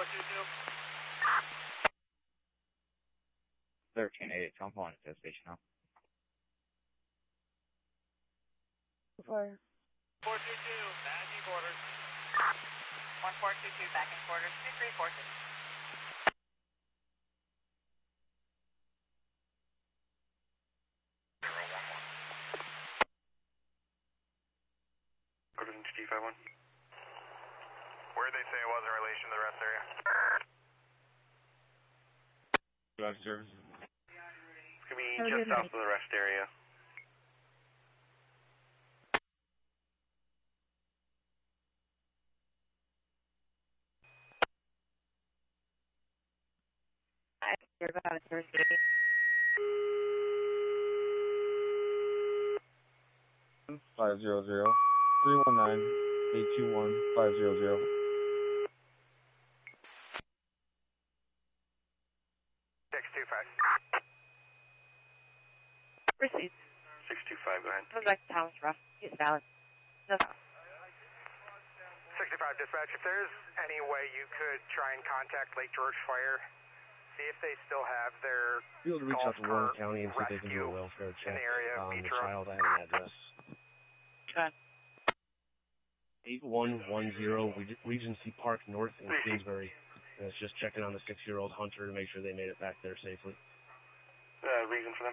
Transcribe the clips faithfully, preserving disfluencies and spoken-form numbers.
two two. thirteen eight, I'm calling at the station now. Fire. four two two, managing quarters. one four two two, back in quarters, two three four six. zero one one. Go to G five one. Where did they say it was in relation to the rest area? Drive service. It's going to be just south of the rest area. You're about a Thursday. Five zero zero three one nine eight two one five zero zero. Six two five. Received. Six two five. Go ahead. Comes back to Thomas Ruff. It's valid. No problem. sixty-five dispatch. If there's any way you could try and contact Lake George Fire, see if they still have their Be able to reach out to Warren County and see if they can do a rescue welfare in check the area of on Beach the Road. child. I have an address. Okay. eight one one zero Regency Park North in Kingsbury. And it's just checking on the six-year-old Hunter to make sure they made it back there safely. Uh, reason for them?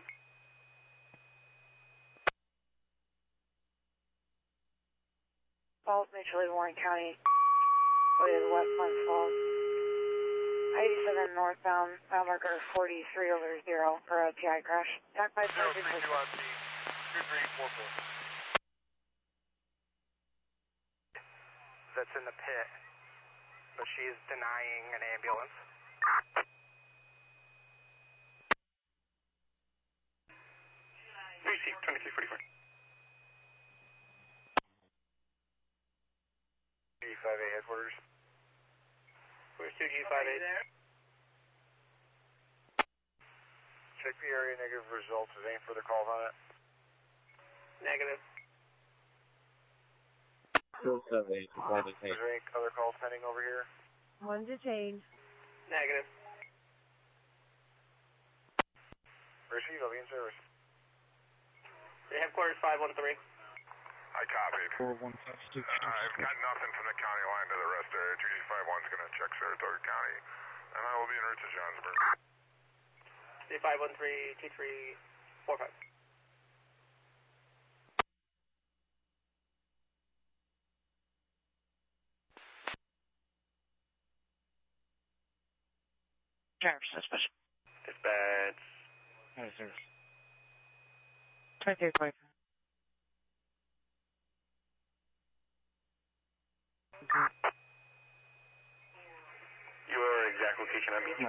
Falls mutually Warren County with West Glens Falls. eighty-seven northbound, mile marker forty-three over zero for a P I crash. Dock by zero three two on C, two three four four. That's in the pit, but she's denying an ambulance. Receive twenty-three forty-four. G five eight headquarters. Where's two G five eight? Check the area, negative results. Is any further calls on it? Negative. Still seven eight, one to Is there any other calls pending over here? One to change. Negative. Receive, I'll be in service. Headquarters five one three. I copied. four one five two. I've got nothing from the county line to the rest area. two G five one's going to check Saratoga County, and I will be en route to Johnsburg. C five one three two three four five. Driver's suspicion. Dispatch. Hi, service. twenty-three forty-five. Your exact location on me?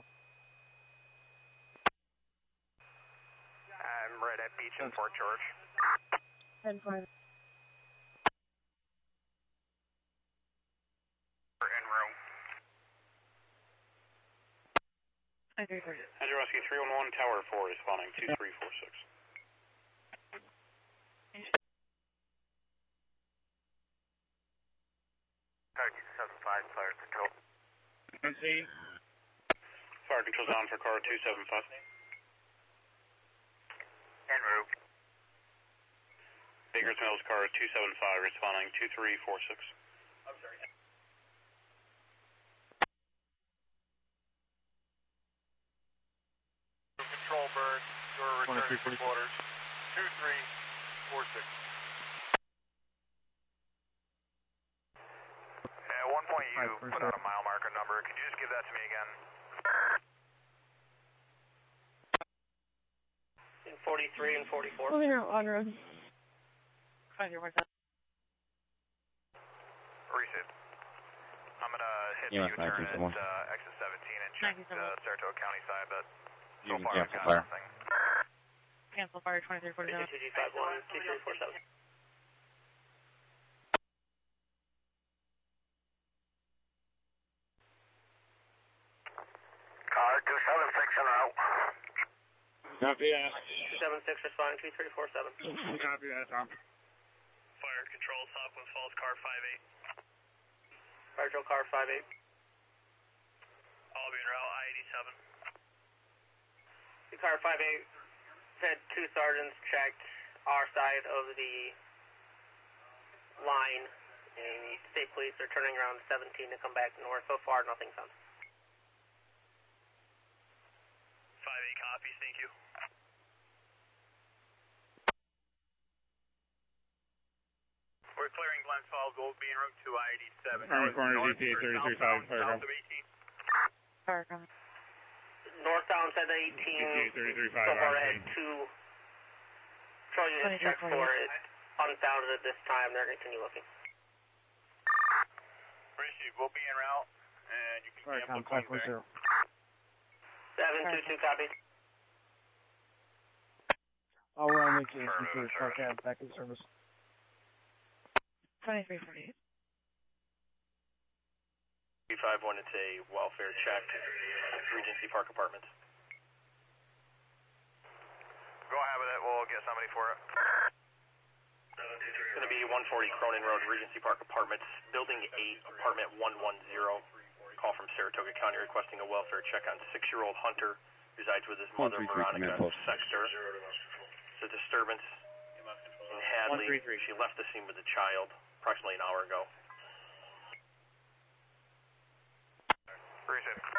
I'm right at Beach in Fort George. ten five. We're en route. twenty-three forty. Andrew Rescue three one one, Tower four, responding two three four six. Target seven five, Fire Control. Fire Control's on for car two seven five. En route. Baker's Mills car two seven five, responding two three four six. I'm sorry. Control bird, you're returning to quarters two three four six. At one point you put out a mile marker number. Could you just give that to me again? In forty-three and forty-four. Over here on road. twenty-three forty-seven. Receive. I'm gonna hit Yeah, the U-turn at ninety-seven. uh, exit seventeen and check the ninety-seven. Saratoga County side, but so You can far I've cancel got fire. nothing. Cancel fire twenty-three forty-seven. two G five one, two three four seven. Car two seven six en route. Copy that. two seven six responding two three four seven. Copy that, Tom. Fire control, Southwest Falls, car five eight. Fire control, car five eight. route, I eighty-seven. Car five eight had two sergeants checked our side of the line, and the state police are turning around seventeen to come back north. So far, nothing found. five eight copies, thank you. We're clearing Glens Falls, Old Bean Route to I eighty-seven. Current corner D P A thirty-three five, south of eighteen. Fargo. Northbound said eighteen. D P A thirty-three five. So far, I had two patrol units checked for it. Unfounded at this time. They're going to continue looking. Appreciate, we'll be en route, and you can Sorry, cancel five four zero. seven two two copies. Oh, we're on vacation for truck cab back in service. twenty-three forty-eight. B five one, it's a welfare check, Regency Park Apartments. Go ahead with it, we'll get somebody for it. It's going to be one forty Cronin Road, Regency Park Apartments, Building eight, Apartment one one zero. Call from Saratoga County requesting a welfare check on six-year-old Hunter, resides with his mother, Veronica Sexter. It's a disturbance in Hadley. She left the scene with the child approximately an hour ago. Appreciate it.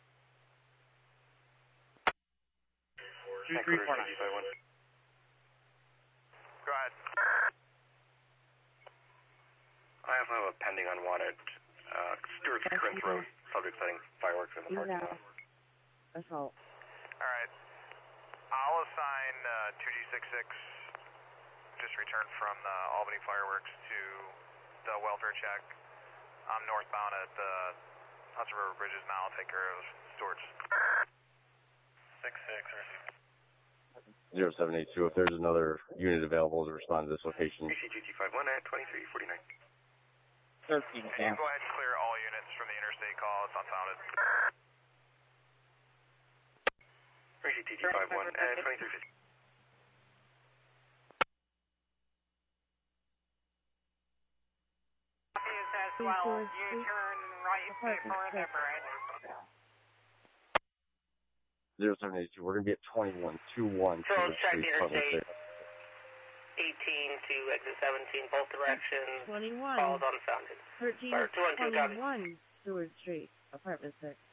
two three four nine. Go ahead. I also have a pending unwanted uh, Stewart's Corinth Road, subject setting fireworks in the parking lot. Assault. All right. I'll assign uh, two G sixty-six, just returned from the Albany fireworks, to the welfare check. I'm northbound at the Hudson River Bridges now. I'll take care of Stewart's. six six. zero seven eight two, if there's another unit available to respond to this location. B C G T five one at twenty-three forty-nine. thirteen, Can you go ahead and clear all units from the interstate call? It's unfounded. B C G T five one at twenty-three fifty. As well, you turn right before the bridge. zero seven eight two, we're going to be at twenty-one two one. So check the interstate. eighteen to exit seventeen, both directions. twenty-one. Calls unfounded. thirteen Or two one two, copy. twenty-one Stewart Street, apartment six.